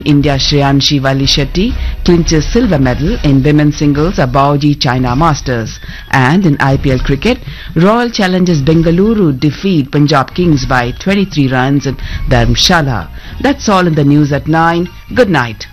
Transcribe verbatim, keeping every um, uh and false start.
India's Shreyanshi Valli Shetty clinches silver medal in women's singles at Baoji China Masters. And in I P L cricket, Royal Challengers Bengaluru defeat Punjab Kings by twenty-three runs in Dharamshala. That's all in the news at nine. Good night.